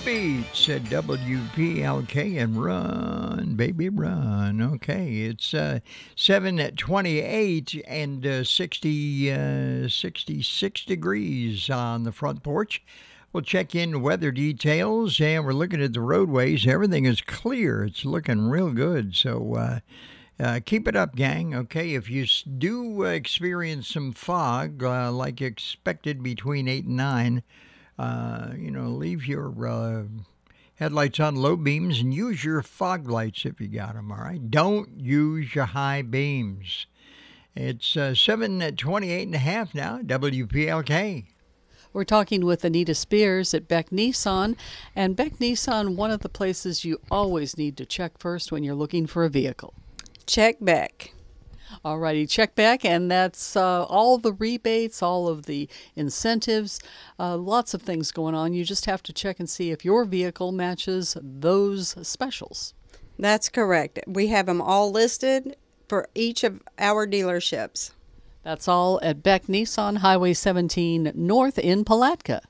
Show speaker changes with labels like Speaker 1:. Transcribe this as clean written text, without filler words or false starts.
Speaker 1: beats at WPLK and run, baby, run. Okay, it's 7:28 and 66 degrees on the front porch. We'll check in weather details, and we're looking at the roadways. Everything is clear. It's looking real good. So keep it up, gang. Okay, if you do experience some fog, like expected between 8 and 9, leave your headlights on low beams and use your fog lights if you got them, all right? Don't use your high beams. It's 7:28 and a half now, WPLK.
Speaker 2: We're talking with Anita Spears at Beck Nissan. And Beck Nissan, one of the places you always need to check first when you're looking for a vehicle.
Speaker 3: Check Beck.
Speaker 2: Alrighty, check back, and that's all the rebates, all of the incentives, lots of things going on. You just have to check and see if your vehicle matches those specials.
Speaker 3: That's correct. We have them all listed for each of our dealerships.
Speaker 2: That's all at Beck Nissan, Highway 17 North in Palatka.